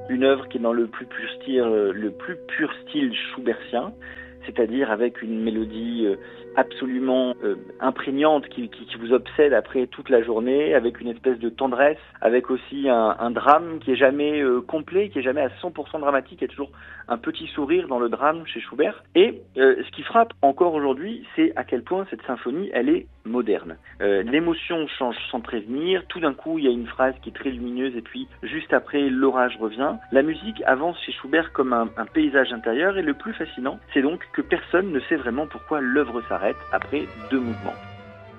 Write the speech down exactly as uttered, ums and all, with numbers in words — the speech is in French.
une œuvre qui est dans le plus pur style, le plus pur style schubertien, c'est-à-dire avec une mélodie absolument euh, imprégnante qui, qui, qui vous obsède après toute la journée, avec une espèce de tendresse, avec aussi un, un drame qui est jamais euh, complet, qui est jamais à cent pour cent dramatique, il y a toujours un petit sourire dans le drame chez Schubert. Et euh, ce qui frappe encore aujourd'hui, c'est à quel point cette symphonie, elle est moderne. Euh, l'émotion change sans prévenir, tout d'un coup il y a une phrase qui est très lumineuse et puis juste après l'orage revient. La musique avance chez Schubert comme un, un paysage intérieur et le plus fascinant, c'est donc que personne ne sait vraiment pourquoi l'œuvre s'arrête après deux mouvements.